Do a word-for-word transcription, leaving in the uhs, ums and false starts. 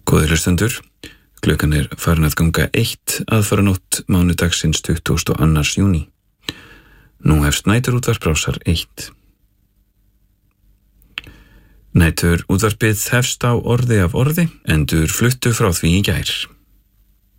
Góðir hlustendur, klukkan er farin að ganga eitt aðfaranótt mánudagsins tuttugasta og annan júní. Nú hefst næturútvarp Rásar eitt. Næturútvarpið hefst á orði af orði, endur fluttu frá því í gær.